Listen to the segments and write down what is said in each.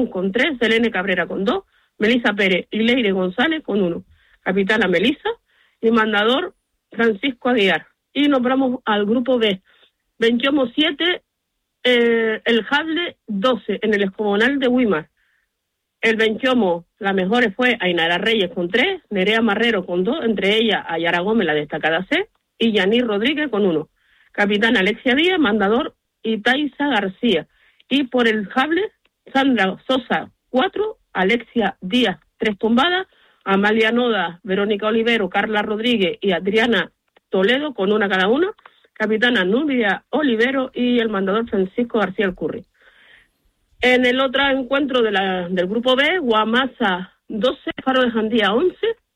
con 3, Selene Cabrera con 2, Melisa Pérez y Leire González con 1. Capitana Melisa y mandador Francisco Aguiar. Y nombramos al grupo B. Benchomo 7, el Jable 12 en el Escomonal de Huimar. El Benchomo, las mejores fue Ainara Reyes con 3, Nerea Marrero con 2, entre ellas Ayara Gómez, la destacada C, y Yaní Rodríguez con 1. Capitana Alexia Díaz, mandador y Taisa García. Y por el Jable, Sandra Sosa 4, Alexia Díaz 3 tumbadas, Amalia Noda, Verónica Olivero, Carla Rodríguez y Adriana Toledo con 1 cada una. Capitana Nubia Olivero y el mandador Francisco García Alcurri. En el otro encuentro del grupo B, Guamasa 12, Faro de Jandía 11.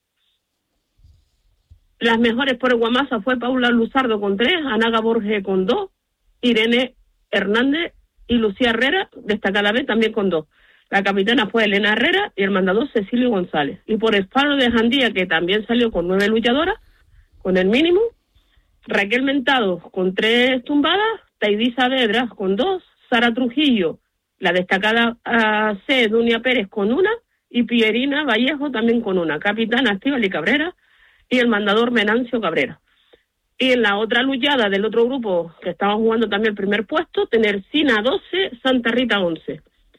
Las mejores por el Guamasa fue Paula Luzardo con 3, Anaga Borges con 2, Irene Hernández y Lucía Herrera, destacada B, también con 2. La capitana fue Elena Herrera y el mandador Cecilio González. Y por el Faro de Jandía, que también salió con 9 luchadoras, con el mínimo, Raquel Mentado con 3 tumbadas, Taidí Saavedra con 2, Sara Trujillo, la destacada C, Dunia Pérez con 1, y Pierina Vallejo también con 1. Capitana Estíbaliz Cabrera y el mandador Menancio Cabrera. Y en la otra luchada del otro grupo, que estaba jugando también el primer puesto, Tenercina 12, Santa Rita 11.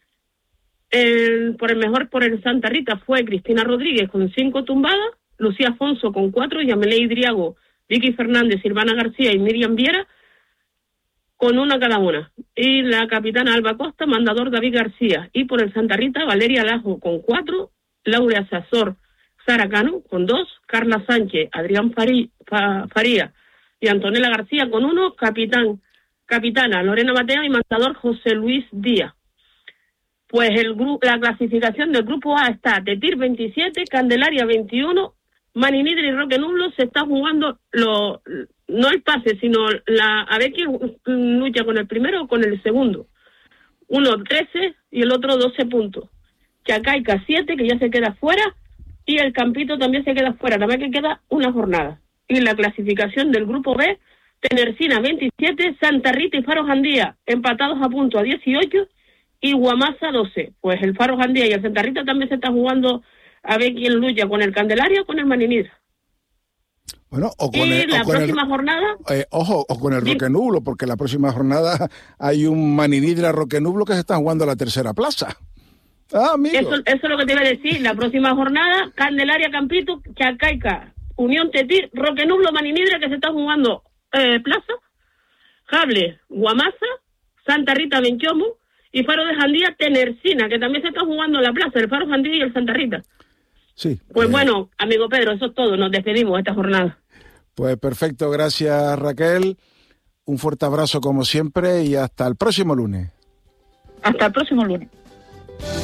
Por el Santa Rita fue Cristina Rodríguez con 5 tumbadas, Lucía Afonso con 4, Yamelei Driago, Vicky Fernández, Silvana García y Miriam Viera con 1 cada una. Y la capitana Alba Costa, mandador David García. Y por el Santa Rita, Valeria Lajo con 4, Laura Sazor, Sara Cano con 2, Carla Sánchez, Adrián Faría y Antonella García con 1, capitana Lorena Mateo y mandador José Luis Díaz. Pues la clasificación del grupo A está Tetir 27, Candelaria 21, Maninidre y Roque Nublo. Se está jugando no el pase, sino a ver quién lucha con el primero o con el segundo. Uno 13 y el otro 12 puntos. Chacaica 7, que ya se queda fuera, y el Campito también se queda fuera, nada más que queda una jornada. Y la clasificación del grupo B, Tenercina 27, Santa Rita y Faro Jandía empatados a punto a 18 y Guamasa 12. Pues el Faro Jandía y el Santa Rita también se está jugando a ver quién lucha con el Candelaria o con el Maninidra. Bueno, o con la próxima jornada. O con el Roque Nublo, porque la próxima jornada hay un Maninidra Roque Nublo que se está jugando a la tercera plaza. Ah, amigo. Eso es lo que te iba a decir. La próxima jornada, Candelaria, Campito, Chacaica, Unión Tetir, Roque Nublo, Maninidra, que se está jugando plaza, Jable, Guamasa, Santa Rita, Benchomo y Faro de Jandía, Tenercina, que también se está jugando la plaza, el Faro Jandía y el Santa Rita. Sí. Pues bueno, amigo Pedro, eso es todo. Nos despedimos esta jornada. Pues perfecto, gracias Raquel. Un fuerte abrazo como siempre y hasta el próximo lunes. Hasta el próximo lunes.